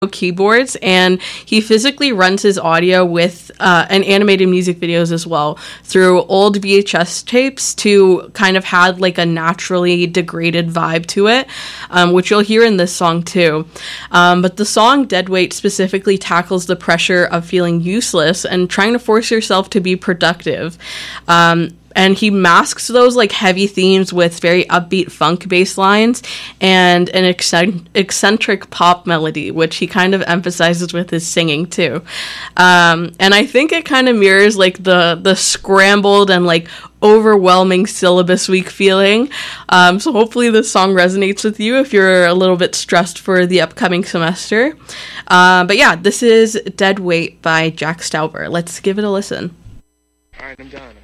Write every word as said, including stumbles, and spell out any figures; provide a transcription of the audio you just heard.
keyboards, and he physically runs his audio with uh, and animated music videos as well through old V H S tapes to kind of had like a naturally degraded vibe to it, um, which you'll hear in this song too. Um, but the song Deadweight specifically tackles the pressure of feeling useless and trying to force yourself to be productive. Um, And he masks those like heavy themes with very upbeat funk bass lines and an eccent- eccentric pop melody, which he kind of emphasizes with his singing too. Um, and I think it kind of mirrors like the the scrambled and like overwhelming syllabus week feeling. Um, so hopefully this song resonates with you if you're a little bit stressed for the upcoming semester. Uh, but yeah, this is Dead Weight by Jack Stauber. Let's give it a listen. All right, I'm done.